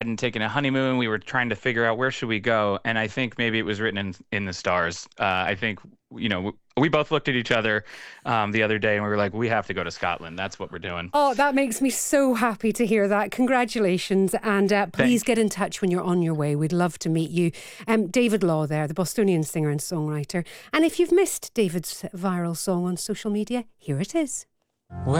hadn't taken a honeymoon. We were trying to figure out where should we go, and I think maybe it was written in the stars. I think we both looked at each other the other day, and we were like, we have to go to Scotland. That's what we're doing. Oh, that makes me so happy to hear that. Congratulations. And please get in touch when you're on your way. We'd love to meet you. David Law there, the Bostonian singer and songwriter. And if you've missed David's viral song on social media, here it is.